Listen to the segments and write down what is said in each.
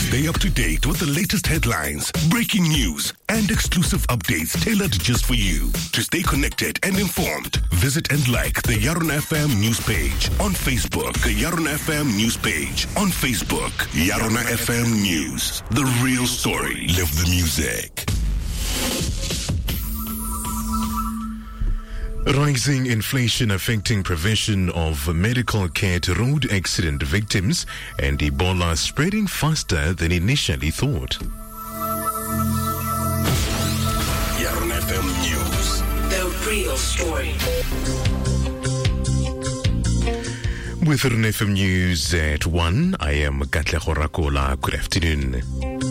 Stay up to date with the latest headlines, breaking news, and exclusive updates tailored just for you. To stay connected and informed, visit and like the Yaron FM news page on Facebook. The Yaron FM news page on Facebook. Yaron FM News. The real story. Live the music. Rising inflation affecting provision of medical care to road accident victims, and Ebola spreading faster than initially thought. Yaron FM News. The real story. With Yaron FM News at 1, I am Katlego Rakola. Good afternoon.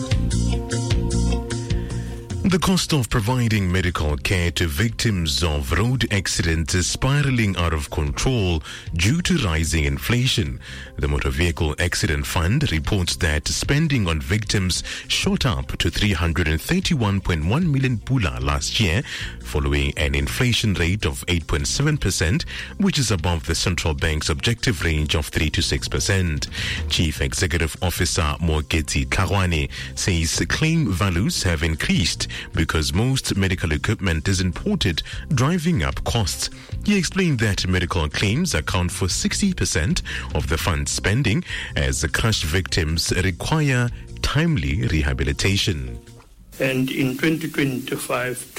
The cost of providing medical care to victims of road accidents is spiraling out of control due to rising inflation. The Motor Vehicle Accident Fund reports that spending on victims shot up to 331.1 million pula last year, following an inflation rate of 8.7%, which is above the central bank's objective range of 3 to 6%. Chief Executive Officer Moeketsi Tlhagwane says claim values have increased because most medical equipment is imported, driving up costs. He explained that medical claims account for 60% of the fund's spending, as the crushed victims require timely rehabilitation. And in 2025,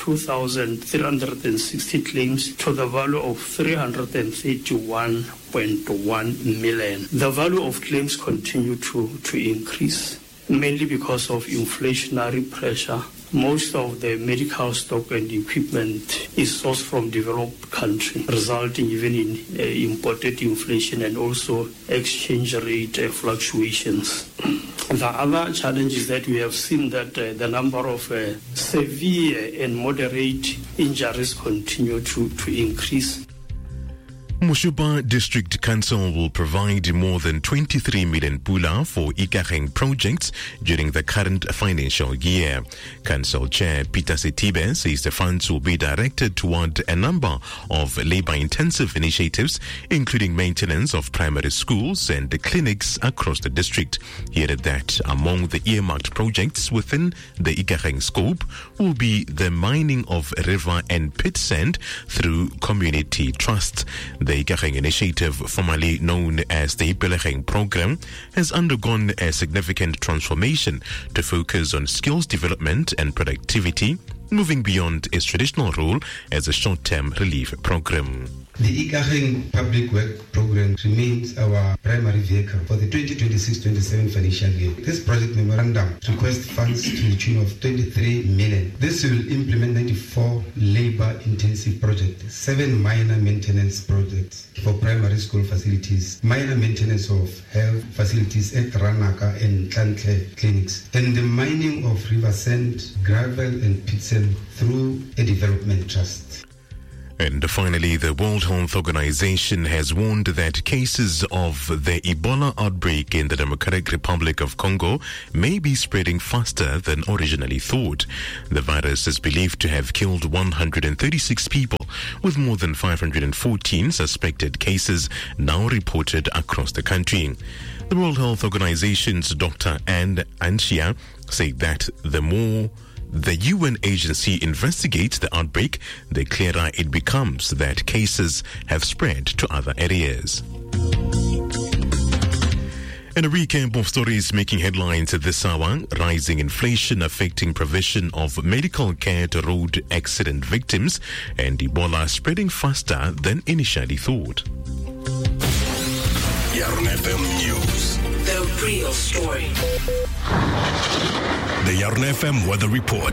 2,360 claims to the value of 331.1 million. The value of claims continue to increase, mainly because of inflationary pressure. Most of the medical stock and equipment is sourced from developed countries, resulting even in imported inflation and also exchange rate fluctuations. The other challenge is that we have seen that the number of severe and moderate injuries continue to increase. Moshopa District Council will provide more than 23 million pula for Ikageng projects during the current financial year. Council Chair Peter Setibe says the funds will be directed toward a number of labor-intensive initiatives, including maintenance of primary schools and clinics across the district. He added that among the earmarked projects within the Ikageng scope will be the mining of river and pit sand through community trusts. The Ikageng initiative, formerly known as the Ipelecheng program, has undergone a significant transformation to focus on skills development and productivity, moving beyond its traditional role as a short-term relief program. The Ikageng Public Work Program remains our primary vehicle for the 2026-27 financial year. This project memorandum requests funds to the tune of 23 million. This will implement 94 labor-intensive projects, 7 minor maintenance projects for primary school facilities, minor maintenance of health facilities at Ranaka and Tlantle clinics, and the mining of river sand, gravel, and pit sand through a development trust. And finally, the World Health Organization has warned that cases of the Ebola outbreak in the Democratic Republic of Congo may be spreading faster than originally thought. The virus is believed to have killed 136 people, with more than 514 suspected cases now reported across the country. The World Health Organization's Dr. Anne Anchia said that the more the UN agency investigates the outbreak, the clearer it becomes that cases have spread to other areas. And a recap of stories making headlines at this hour: rising inflation affecting provision of medical care to road accident victims, and Ebola spreading faster than initially thought. Yaron FM News. The real story. The Yaron FM Weather Report.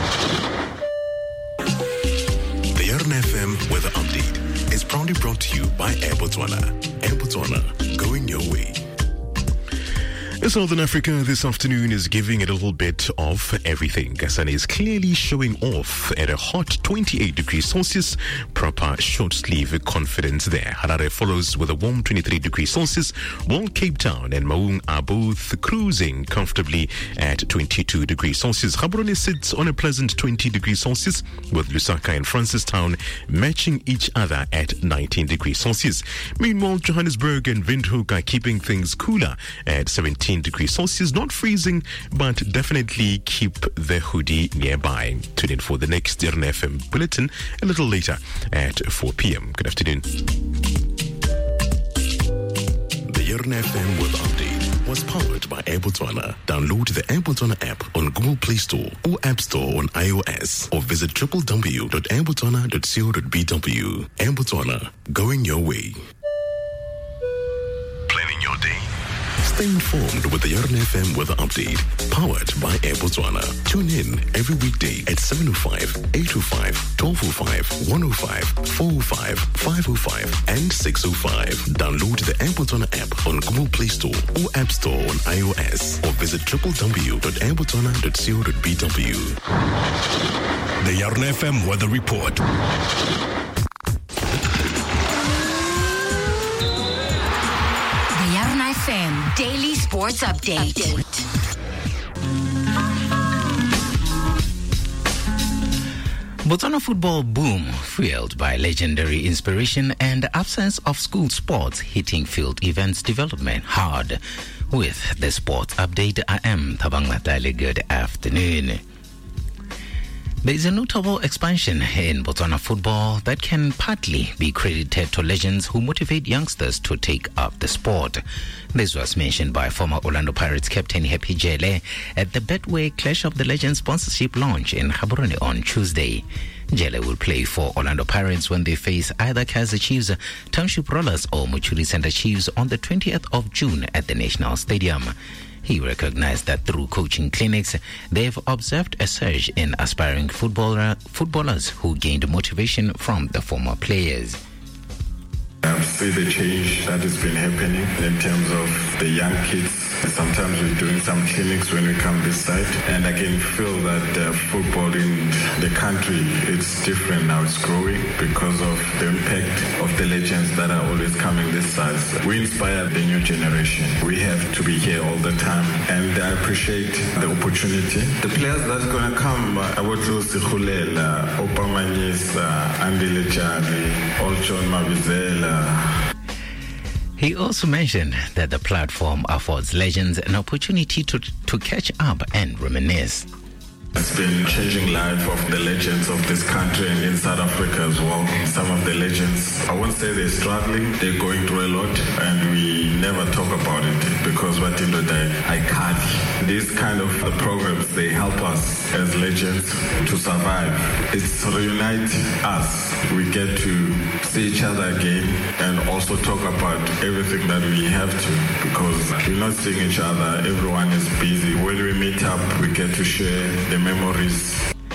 The Yaron FM Weather Update is proudly brought to you by Air Botswana. Air Botswana, going your way. Southern Africa this afternoon is giving it a little bit of everything. Sun is clearly showing off at a hot 28 degrees Celsius, proper short sleeve confidence there. Harare follows with a warm 23 degrees Celsius, while Cape Town and Maung are both cruising comfortably at 22 degrees Celsius. Gaborone sits on a pleasant 20 degrees Celsius, with Lusaka and Francistown matching each other at 19 degrees Celsius. Meanwhile, Johannesburg and Windhoek are keeping things cooler at 17 18 degrees Celsius. Not freezing, but definitely keep the hoodie nearby. Tune in for the next Yarn FM bulletin a little later at 4 p.m. Good afternoon. The Yarn FM Weather Update was powered by Botswana. Download the Botswana app on Google Play Store or App Store on iOS, or visit www.botswana.co.bw. Botswana, going your way. Planning your day? Stay informed with the Yarn FM Weather Update, powered by Botswana. Tune in every weekday at 7:05, 8:05, 12:05, 1:05, 4:05, 5:05, and 6:05. Download the Botswana app on Google Play Store or App Store on iOS, or visit www.botswana.co.bw. The Yarn FM Weather Report. FM Daily Sports Update. Botswana football boom fueled by legendary inspiration and absence of school sports hitting field events development hard. With the sports update, I am Thabang Matale. Good afternoon. There is a notable expansion in Botswana football that can partly be credited to legends who motivate youngsters to take up the sport. This was mentioned by former Orlando Pirates captain Happy Jele at the Betway Clash of the Legends sponsorship launch in Gaborone on Tuesday. Jele will play for Orlando Pirates when they face either Kaizer Chiefs, Township Rollers or Muchuri Center Chiefs on the 20th of June at the National Stadium. He recognized that through coaching clinics, they've observed a surge in aspiring footballers who gained motivation from the former players. I see the change that has been happening in terms of the young kids. Sometimes we're doing some clinics when we come this side, and I can feel that football in the country, it's different now. It's growing because of the impact of the legends that are always coming this side. We inspire the new generation. We have to be here all the time, and I appreciate the opportunity. The players that's going to come, Abotu Sikhulela, Opamanyisa, Andy Lechari, Olchon Mavizela. He also mentioned that the platform affords legends an opportunity to catch up and reminisce. It's been changing life of the legends of this country and in South Africa as well. Some of the legends, I won't say they're struggling, they're going through a lot, and we never talk about it because what in the day, I can't. These kind of programs, they help us as legends to survive. It's reunite us. We get to see each other again and also talk about everything that we have to, because we're not seeing each other. Everyone is busy. When we meet up, we get to share the memories.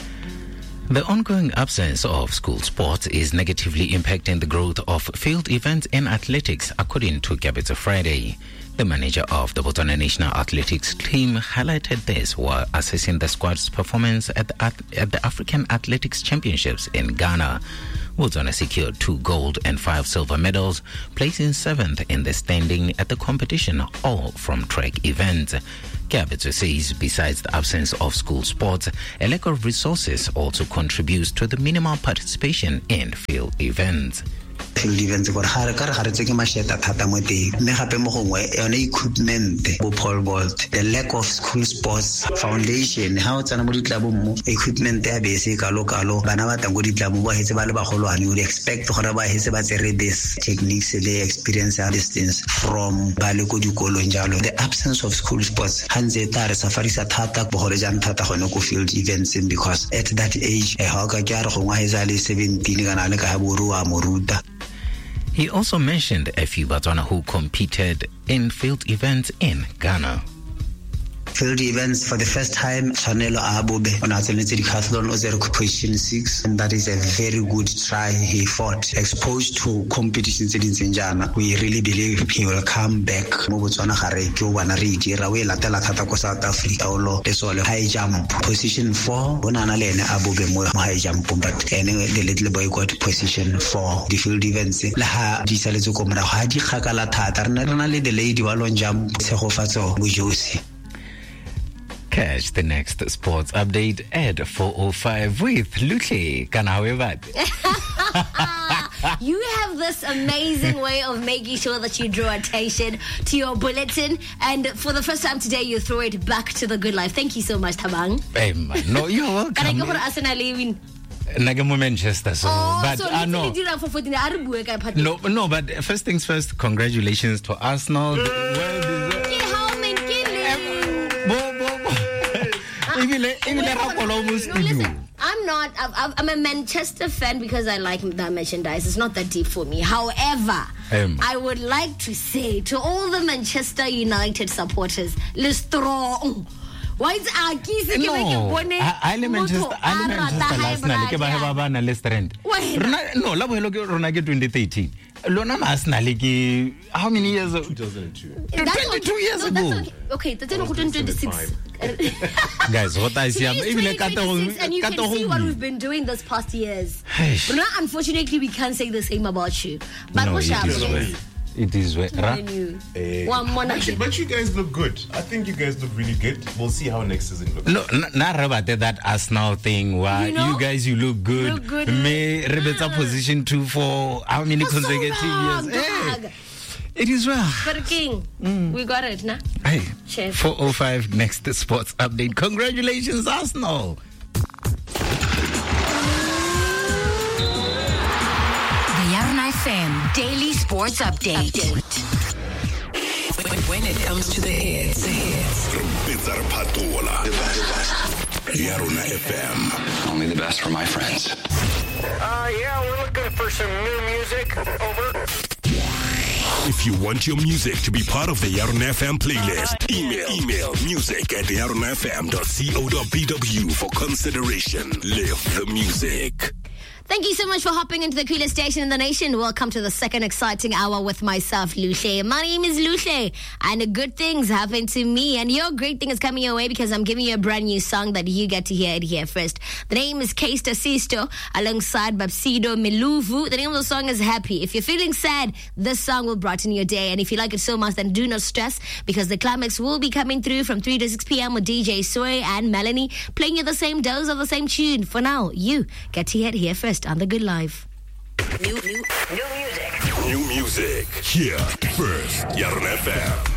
The ongoing absence of school sports is negatively impacting the growth of field events in athletics, according to Capital Friday. The manager of the Botswana National Athletics team highlighted this while assessing the squad's performance at the African Athletics Championships in Ghana. Botswana secured 2 gold and 5 silver medals, placing 7th in the standing at the competition, all from track events. Capital says besides the absence of school sports, a lack of resources also contributes to the minimal participation in field events. Field events go hare ka re tse ke masheta thata mo teng mme gape mo gongwe yone equipment bo pole vault, the lack of school sports foundation. Ha o tsana mo ditlabong mo equipment ya bese kalo bana ba tango ditlabong ba hetse ba le bagolwane, you would expect gore ba hetse ba tsere this techniques le experience and distance from ba le go dikolong jalo. The absence of school sports hanze ta re safari sa thata go gore jang thata gone go field events, because at that age ha ka ke re go ngwa hetse le 17 kana le ka boru wa moruta. He also mentioned a few Botswana who competed in field events in Ghana. Field events for the first time, Chanelo Abobe on Athletic Decathlon was position 6, and that is a very good try. He fought, exposed to competitions in Zinjana. We really believe he will come back. Botswana gare ke bona re dira we latela thata ko South Africa lo lesole high jump position 4 bonana le ene Abobe mo high jump, but the little boy got position 4. The field events la ha di saletse ko mora ha di khakala thata rena le the lady wa long jump se go fatso bojosi. Catch the next sports update at 4:05 with Lutle Kanawebat. You have this amazing way of making sure that you draw attention to your bulletin, and for the first time today, you throw it back to the good life. Thank you so much, Thabang. Hey, man. No, you're welcome. Can I go for Arsenal win? Nagamo Manchester, so but no. No, but first things first, congratulations to Arsenal. Listen, I'm a Manchester fan because I like that merchandise. It's not that deep for me. However, I would like to say to all the Manchester United supporters, let's throw. Why is Aki no, I Manchester last night. Ke ba ha ba na restaurant. No, la bohelo ke rona ke 2013. Lona Arsenal ke how many years? 2002. 22 years ago. Okay, that's 2026. Guys, what I see, and you can see what we've been doing this past years. But now, unfortunately, we can't say the same about you. But no, it is way. But you guys look good. I think you guys look really good. We'll see how next season looks. No, not about that Arsenal thing. Why you guys, you look good. May Rebecca position 2 for how many consecutive years? Hey, it is well. But King, we got it, nah? Hey, 4:05 next sports update. Congratulations, Arsenal. FM Daily Sports Update. When it comes to the hits. Yaruna FM. Only the best for my friends. Yeah, we're looking for some new music. Over. If you want your music to be part of the Yaruna FM playlist, email music@yarunafm.co.bw for consideration. Live the music. Thank you so much for hopping into the coolest station in the nation. Welcome to the second exciting hour with myself, Luce. My name is Luce, and good things happen to me. And your great thing is coming your way because I'm giving you a brand new song that you get to hear it here first. The name is Kesta Sisto alongside Babsido Miluvu. The name of the song is Happy. If you're feeling sad, this song will brighten your day. And if you like it so much, then do not stress because the climax will be coming through from 3 to 6 p.m. with DJ Soy and Melanie playing you the same dose of the same tune. For now, you get to hear it here first on The Good Life. New music. New music. Here first. Yarun FM.